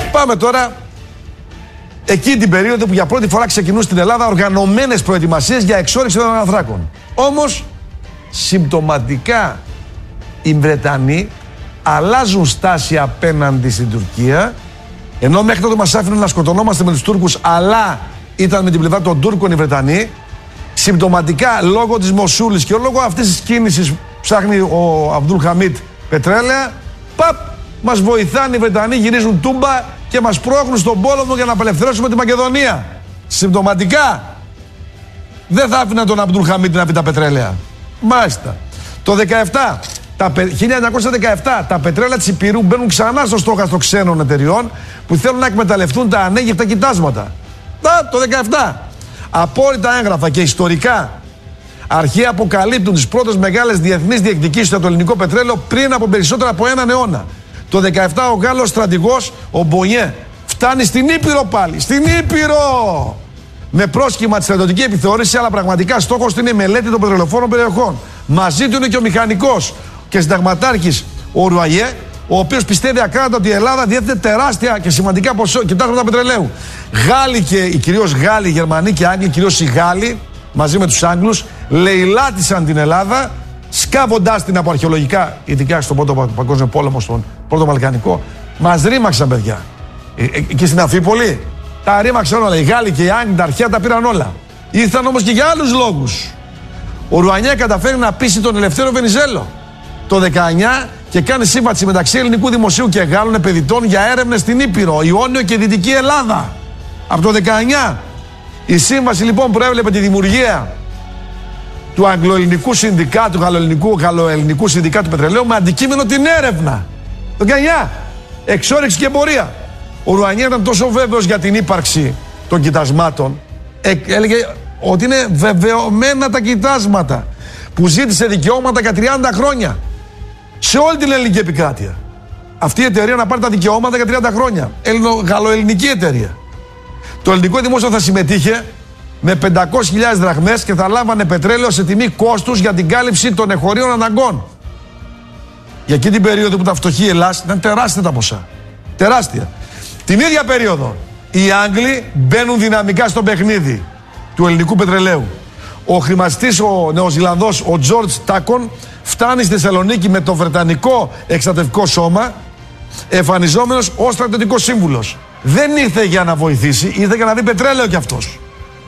Πάμε τώρα εκεί την περίοδο που για πρώτη φορά ξεκινούν στην Ελλάδα οργανωμένες προετοιμασίες για εξόρυξη των ανθράκων. Όμως, συμπτωματικά οι Βρετανοί αλλάζουν στάση απέναντι στην Τουρκία, ενώ μέχρι τότε μας άφηναν να σκοτωνόμαστε με τους Τούρκους, αλλά ήταν με την πλευρά των Τούρκων οι Βρετανοί. Συμπτωματικά, λόγω της Μοσούλης και λόγω αυτής της κίνησης που ψάχνει ο Αμπτούλ Χαμίτ πετρέλαια, μας βοηθάνε οι Βρετανοί, γυρίζουν τούμπα και μας πρόχνουν στον πόλεμο για να απελευθερώσουμε τη Μακεδονία. Συμπτωματικά, δεν θα άφηναν τον Αμπτούλ Χαμίτ να βρει τα πετρέλαια. Μάλιστα. Το 1917 τα πετρέλαια της Υπήρου μπαίνουν ξανά στο στόχαστρο ξένων εταιριών που θέλουν να εκμεταλλευτούν τα ανέγευτα κοιτάσματα. Το 17. Απόρριτα έγγραφα και ιστορικά αρχεία αποκαλύπτουν τις πρώτες μεγάλες διεθνείς διεκδικήσεις στο ελληνικό πετρέλαιο πριν από περισσότερα από έναν αιώνα. Το 17 ο Γάλλος στρατηγός, ο Μπονιέ, φτάνει στην Ήπειρο πάλι. Στην Ήπειρο! Με πρόσχημα τη στρατιωτική επιθεώρηση, αλλά πραγματικά στόχος του είναι η μελέτη των πετρελαιοφόρων περιοχών. Μαζί του είναι και ο μηχανικός και συνταγματάρχης ο Ρουαγιέ, ο οποίος πιστεύει ακράδαντα ότι η Ελλάδα διέθετε τεράστια και σημαντικά κοιτάσματα πετρελαίου. Γάλλοι και κυρίως Γάλλοι, Γερμανοί και Άγγλοι, κυρίως οι Γάλλοι, μαζί με τους Άγγλους, λαιλάτισαν την Ελλάδα, σκάβοντάς την από αρχαιολογικά, ειδικά στον Πρώτο Παγκόσμιο Πόλεμο, στον Πρώτο Βαλκανικό. Μας ρήμαξαν, παιδιά. Και στην Αμφίπολη τα ρήμαξαν όλα. Οι Γάλλοι και οι Άγγλοι, τα αρχαία τα πήραν όλα. Ήρθαν όμως και για άλλους λόγους. Ο Ρουανιέ καταφέρει να πείσει τον Ελευθέριο Βενιζέλο το 19 και κάνει σύμβαση μεταξύ ελληνικού δημοσίου και Γάλλων επενδυτών για έρευνες στην Ήπειρο, Ιόνιο και Δυτική Ελλάδα. Από το 19. Η σύμβαση λοιπόν προέβλεπε τη δημιουργία του Αγγλοελληνικού Συνδικάτου, Γαλλοελληνικού Συνδικάτου Πετρελαίου με αντικείμενο την έρευνα. Το 19. Εξόρυξη και εμπορία. Ο Ρουανιέ ήταν τόσο βέβαιος για την ύπαρξη των κοιτασμάτων, έλεγε ότι είναι βεβαιωμένα τα κοιτάσματα, που ζήτησε δικαιώματα για 30 χρόνια σε όλη την ελληνική επικράτεια. Αυτή η εταιρεία να πάρει τα δικαιώματα για 30 χρόνια. Γαλλοελληνική εταιρεία. Το ελληνικό δημόσιο θα συμμετείχε με 500.000 δραχμές και θα λάμβανε πετρέλαιο σε τιμή κόστους για την κάλυψη των εχωρίων αναγκών. Για εκείνη την περίοδο που τα φτωχή η Ελλάδα ήταν τεράστια τα ποσά. Τεράστια. Την ίδια περίοδο οι Άγγλοι μπαίνουν δυναμικά στο παιχνίδι του ελληνικού πετρελαίου. Ο χρηματιστής, ο Νεοζηλανδός, ο Τζόρτζ Τάκον, φτάνει στη Θεσσαλονίκη με το Βρετανικό Εκστρατευτικό Σώμα, εμφανιζόμενος ως στρατιωτικός σύμβουλος. Δεν ήρθε για να βοηθήσει, ήρθε για να δει πετρέλαιο κι αυτός.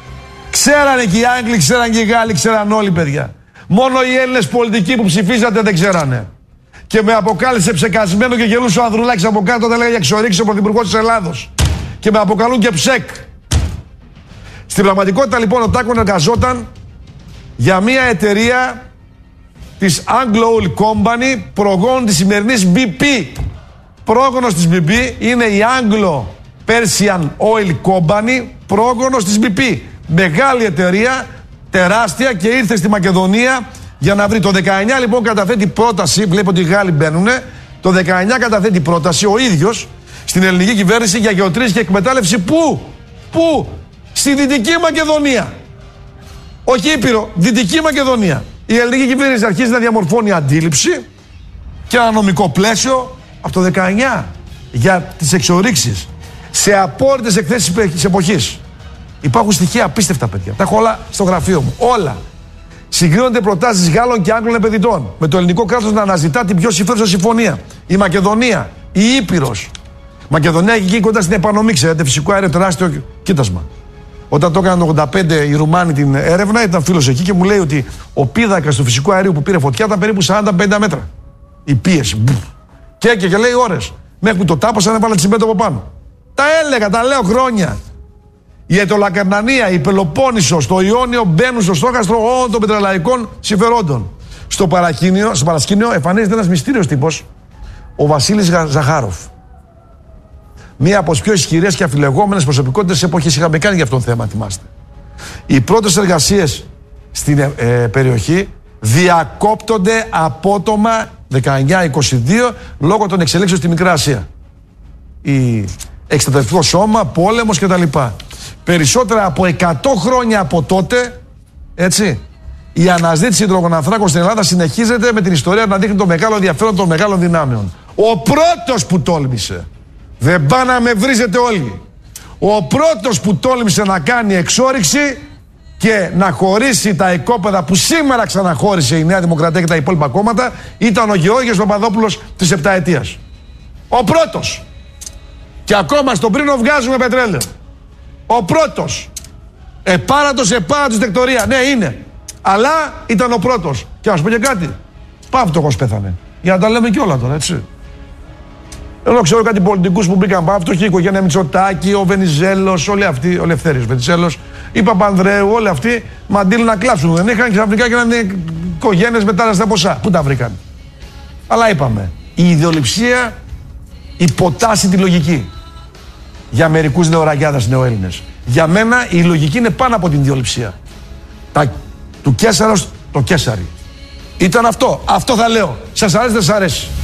Ξέρανε και οι Άγγλοι, ξέρανε και οι Γάλλοι, ξέραν όλοι, παιδιά. Μόνο οι Έλληνες πολιτικοί που ψηφίζατε δεν ξέρανε. Και με αποκάλεσε ψεκασμένο και γελούσε ο Ανδρουλάκης από κάτω όταν έλεγε εξορίξει ο πρωθυπουργός της Ελλάδος. Και με αποκαλούν και ψεκ. Στην πραγματικότητα λοιπόν ο Τάκον εργαζόταν για μια εταιρεία της Anglo Oil Company, προγόνων της σημερινής BP. Πρόγονος της BP είναι η Anglo Persian Oil Company, πρόγονος της BP. Μεγάλη εταιρεία, τεράστια, και ήρθε στη Μακεδονία για να βρει. Το 19 λοιπόν καταθέτει πρόταση, βλέπω ότι οι Γάλλοι μπαίνουνε, το 19 καταθέτει πρόταση ο ίδιος στην ελληνική κυβέρνηση για γεωτρήσεις και εκμετάλλευση πού? Στη Δυτική Μακεδονία. Όχι Ήπειρο, Δυτική Μακεδονία. Η ελληνική κυβέρνηση αρχίζει να διαμορφώνει αντίληψη και ένα νομικό πλαίσιο από το 19 για τις εξορίξεις σε απόρριτες εκθέσεις της εποχής. Υπάρχουν στοιχεία απίστευτα, παιδιά. Τα έχω όλα στο γραφείο μου. Όλα. Συγκρίνονται προτάσεις Γάλλων και Άγγλων επενδυτών με το ελληνικό κράτος να αναζητά την πιο συμφέρουσα συμφωνία. Η Μακεδονία, η Ήπειρος. Μακεδονία έχει εκεί κοντά στην επανομή, ξέρετε, φυσικό αέριο, τεράστιο κοίτασμα. Όταν το έκαναν το 85 οι Ρουμάνοι την έρευνα, ήταν φίλος εκεί και μου λέει ότι ο πίδακας του φυσικού αερίου που πήρε φωτιά ήταν περίπου 40-50 μέτρα. Η πίεση. Και λέει ώρες. Μέχρι που το τάπασαν, έβαλαν τσιμέντο από πάνω. Τα έλεγα, τα λέω χρόνια. Η Αιτωλακαρνανία, η Πελοπόννησος, το Ιόνιο μπαίνουν στο στόχαστρο όλων των πετρελαϊκών συμφερόντων. Στο παρασκήνιο εμφανίζεται ένας μυστήριος τύπος, ο Βασίλης Ζαχάροφ. Μία από τις πιο ισχυρές και αφιλεγόμενες προσωπικότητες της εποχής. Είχαμε κάνει για αυτό το θέμα, θυμάστε. Οι πρώτες εργασίες στην περιοχή διακόπτονται απότομα 19-22 λόγω των εξελίξεων στη Μικρά Ασία. Η εκστρατευτικό σώμα, πόλεμος κτλ. Περισσότερα από 100 χρόνια από τότε, έτσι, η αναζήτηση υδρογονανθράκων στην Ελλάδα συνεχίζεται με την ιστορία να δείχνει το μεγάλο ενδιαφέρον των μεγάλων δυνάμεων. Ο πρώτος που τόλμησε Δεν πάνε να με βρίζετε όλοι. Ο πρώτος που τόλμησε να κάνει εξόρυξη και να χωρίσει τα οικόπεδα που σήμερα ξαναχώρησε η Νέα Δημοκρατία και τα υπόλοιπα κόμματα ήταν ο Γεώργιος Παπαδόπουλος της 7ετίας. Ο πρώτος. Και ακόμα στον Πρίνο βγάζουμε πετρέλαιο. Ο πρώτος. Επάρατος τεκτορία. Ναι, είναι. Αλλά ήταν ο πρώτος. Και να σου πω και κάτι. Παύτοχος πέθανε. Για να τα λέμε κιόλα τώρα, έτσι. Εγώ ξέρω κάτι πολιτικούς που μπήκαν Παύτοχοι, η οικογένεια Μητσοτάκη, ο Βενιζέλος, όλοι αυτοί, ο Ελευθέριος Βενιζέλος, η Παπανδρέου, όλοι αυτοί μαντήλ να κλάψουν. Δεν είχαν ξαφνικά και να είναι οικογένειες με τάραστα ποσά. Πού τα βρήκαν. Αλλά είπαμε, η ιδεολειψία υποτάσσει τη λογική. Για μερικούς νεοραγιάδες νεοέλληνες. Για μένα η λογική είναι πάνω από την ιδεολειψία. Του Κέσαρος το Κέσαρι. Ήταν αυτό. Αυτό θα λέω. Σας αρέσει, δεν σας αρέσει.